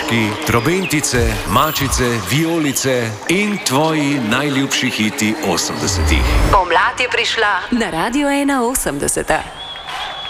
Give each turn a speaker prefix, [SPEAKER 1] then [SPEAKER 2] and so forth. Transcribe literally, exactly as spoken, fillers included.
[SPEAKER 1] Božki, trobentice, mačice, vijolice in tvoji najljubši hiti osemdesetih.
[SPEAKER 2] Pomlad je prišla na Radio ena osemdeset.